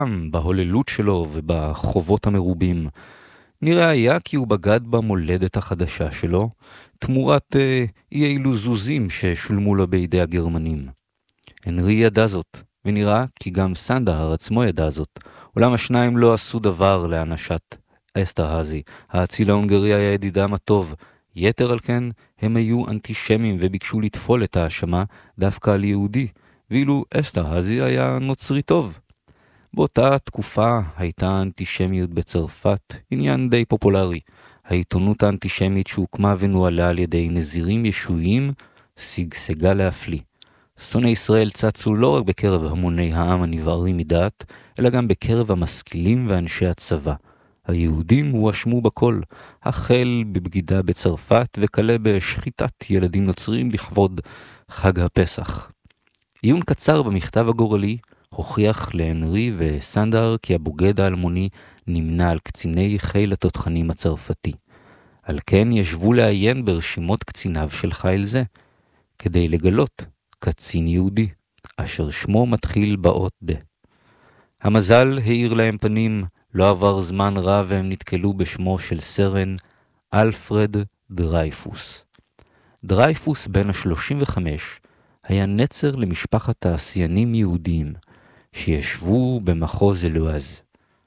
בהוללות שלו ובחובות המרובים. נראה היה כי הוא בגד במולדת החדשה שלו, תמורת אי אילו זוזים ששולמו לו בידי הגרמנים. הנרי ידע זאת, ונראה כי גם סנדהר עצמו ידע זאת, אולם השניים לא עשו דבר לאנשת אסטרהזי. האציל ההונגרי היה ידידם הטוב, יתר על כן הם היו אנטישמים וביקשו לטפול את האשמה דווקא על יהודי, ואילו אסטרהזי היה נוצרי טוב. באותה תקופה הייתה האנטישמיות בצרפת עניין די פופולרי. העיתונות האנטישמית שהוקמה ונועלה על ידי נזירים ישועים שגשגה להפליא. שונאי ישראל צצו לא רק בקרב המוני העם הנבערים מדעת, אלא גם בקרב המשכילים ואנשי הצבא. היהודים הואשמו בכל, החל בבגידה בצרפת וכלה בשחיטת ילדים נוצרים לכבוד חג הפסח. עיון קצר במכתב הגורלי הוכיח להנרי וסנדהר כי הבוגד האלמוני נמנה על קציני חיל התותחנים הצרפתי. על כן ישבו לעיין ברשימות קציניו של חיל זה, כדי לגלות קצין יהודי, אשר שמו מתחיל באות דה. המזל האיר להם פנים, לא עבר זמן רב והם נתקלו בשמו של סרן אלפרד דרייפוס. דרייפוס בן ה-35 היה נצר למשפחת תעשיינים יהודים, שישבו במחוז אלואז.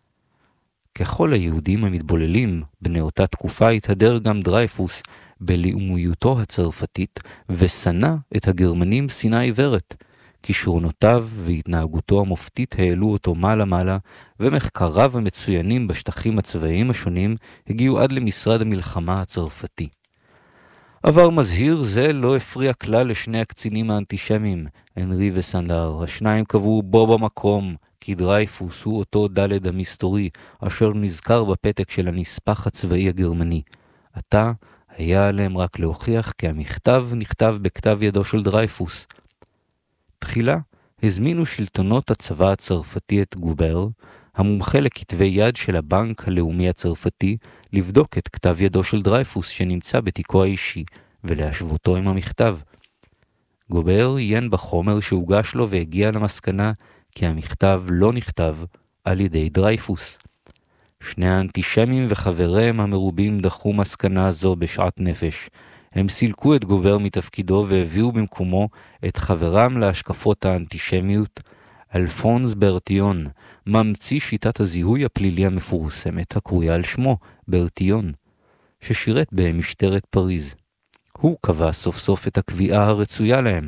ככל היהודים המתבוללים בני אותה תקופה התהדר גם דרייפוס בלאומיותו הצרפתית ושנא את הגרמנים שנאה עיוורת. כישרונותיו והתנהגותו המופתית העלו אותו מעלה ומחקריו המצוינים בשטחים הצבאיים השונים הגיעו עד למשרד המלחמה הצרפתי. עבר מזהיר זה לא הפריע כלל לשני הקצינים האנטישמים, הנרי וסנדהר. השניים קבעו בו במקום כי דרייפוס הוא אותו דלת המסתורי אשר נזכר בפתק של הנספח הצבאי הגרמני. עתה היה עליהם רק להוכיח כי המכתב נכתב בכתב ידו של דרייפוס. תחילה הזמינו שלטונות הצבא הצרפתי את גובר, המומחה לכתבי יד של הבנק הלאומי הצרפתי, לבדוק את כתב ידו של דרייפוס שנמצא בתיקו האישי ולהשוותו עם המכתב. גובר עיין בחומר שהוגש לו והגיע למסקנה כי המכתב לא נכתב על ידי דרייפוס. שני האנטישמים וחבריהם המרובים דחו מסקנה זו בשעת נפש. הם סילקו את גובר מתפקידו והביאו במקומו את חברם להשקפות האנטישמיות, אלפונס ברטיון, ממציא שיטת הזיהוי הפלילי המפורסמת הקרויה על שמו ברטיון, ששירת במשטרת פריז. הוא קבע סוף סוף את הקביעה הרצויה להם.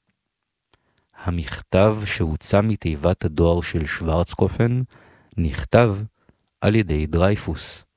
המכתב שהוצא מתיבת הדואר של שוורצקופן נכתב על ידי דרייפוס.